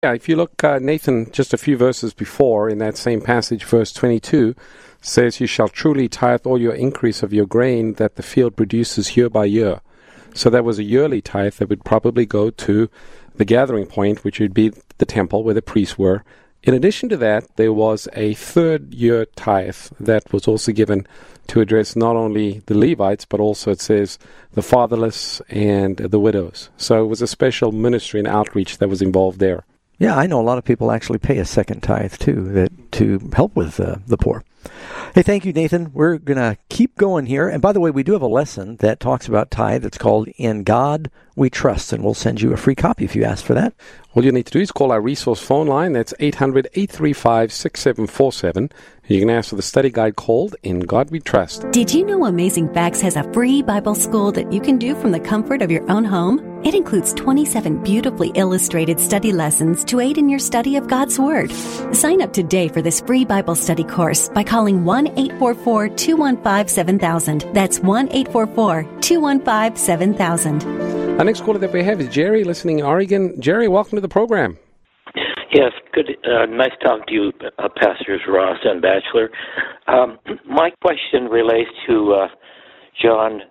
Yeah, if you look, Nathan, just a few verses before, in that same passage, verse 22, says, "You shall truly tithe all your increase of your grain that the field produces year by year." So that was a yearly tithe that would probably go to the gathering point, which would be the temple where the priests were. In addition to that, there was a third-year tithe that was also given to address not only the Levites, but also, it says, the fatherless and the widows. So it was a special ministry and outreach that was involved there. Yeah, I know a lot of people actually pay a second tithe, too, to help with the poor. Hey, thank you, Nathan. We're going to keep going here. And by the way, we do have a lesson that talks about tithe. It's called In God We Trust, and we'll send you a free copy if you ask for that. All you need to do is call our resource phone line. That's 800-835-6747. You can ask for the study guide called In God We Trust. Did you know Amazing Facts has a free Bible school that you can do from the comfort of your own home? It includes 27 beautifully illustrated study lessons to aid in your study of God's Word. Sign up today for this free Bible study course by calling 1-844-215-7000. That's 1-844-215-7000. Our next caller that we have is Jerry, listening in Oregon. Jerry, welcome to the program. Yes, good. Nice talking to you, Pastors Ross and Batchelor. My question relates to John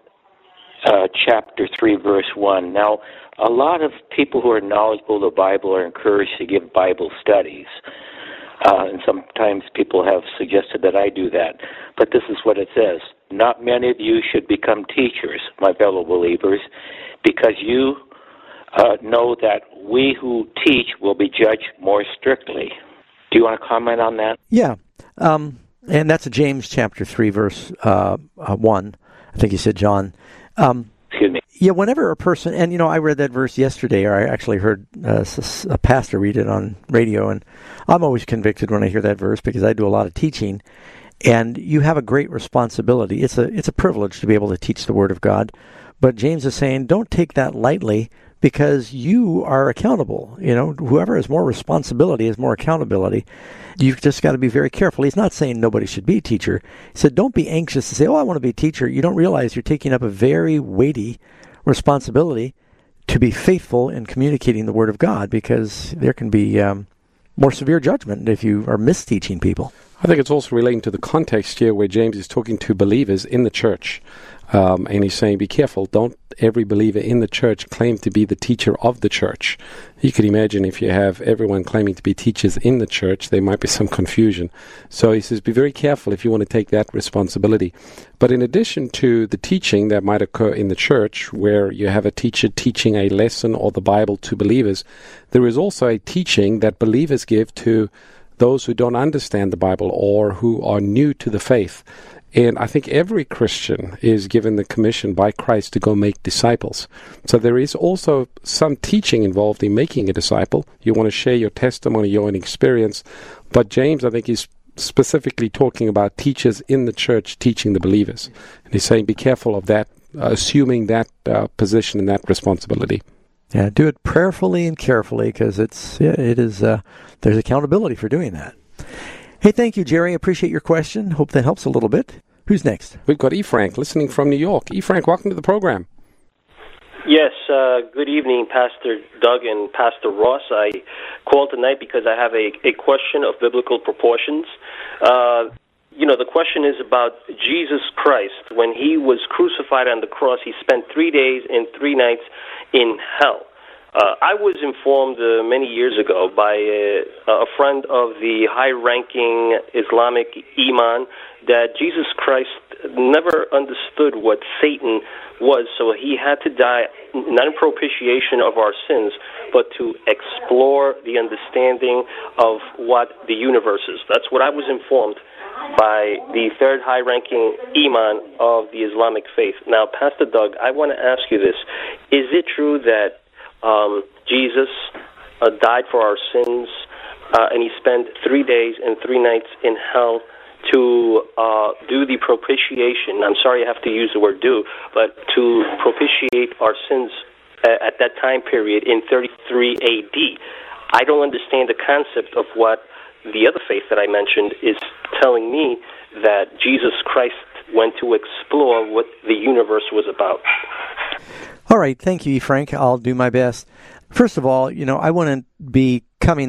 chapter 3, verse 1. Now, a lot of people who are knowledgeable of the Bible are encouraged to give Bible studies. And sometimes people have suggested that I do that. But this is what it says. Not many of you should become teachers, my fellow believers, because you know that we who teach will be judged more strictly. Do you want to comment on that? Yeah. And that's James chapter 3, verse 1. I think you said John. Excuse me. Yeah, whenever a person, and I read that verse yesterday, or I actually heard a pastor read it on radio, and I'm always convicted when I hear that verse because I do a lot of teaching, and you have a great responsibility. It's a privilege to be able to teach the Word of God, but James is saying don't take that lightly because you are accountable. Whoever has more responsibility has more accountability. You've just got to be very careful. He's not saying nobody should be a teacher. He said don't be anxious to say, I want to be a teacher. You don't realize you're taking up a very weighty responsibility to be faithful in communicating the Word of God, because there can be more severe judgment if you are misteaching people. I think it's also relating to the context here where James is talking to believers in the church. And he's saying, be careful, don't every believer in the church claim to be the teacher of the church. You could imagine if you have everyone claiming to be teachers in the church, there might be some confusion. So he says, be very careful if you want to take that responsibility. But in addition to the teaching that might occur in the church, where you have a teacher teaching a lesson or the Bible to believers, there is also a teaching that believers give to those who don't understand the Bible or who are new to the faith. And I think every Christian is given the commission by Christ to go make disciples. So there is also some teaching involved in making a disciple. You want to share your testimony, your own experience. But James, I think, is specifically talking about teachers in the church teaching the believers. And he's saying be careful of that, assuming that position and that responsibility. Yeah, do it prayerfully and carefully, because there's accountability for doing that. Hey, thank you, Jerry. Appreciate your question. Hope that helps a little bit. Who's next? We've got E. Frank listening from New York. E. Frank, welcome to the program. Yes, good evening, Pastor Doug and Pastor Ross. I called tonight because I have a question of biblical proportions. The question is about Jesus Christ. When he was crucified on the cross, he spent 3 days and 3 nights in hell. I was informed many years ago by a friend of the high-ranking Islamic imam that Jesus Christ never understood what Satan was, so he had to die not in propitiation of our sins, but to explore the understanding of what the universe is. That's what I was informed by the third high-ranking imam of the Islamic faith. Now, Pastor Doug, I want to ask you this. Is it true that Jesus died for our sins, and he spent 3 days and 3 nights in hell to do the propitiation? I'm sorry I have to use the word do, but to propitiate our sins at that time period in 33 A.D. I don't understand the concept of what the other faith that I mentioned is telling me, that Jesus Christ went to explore what the universe was about. All right, thank you, Frank. I'll do my best. First of all, I wouldn't be coming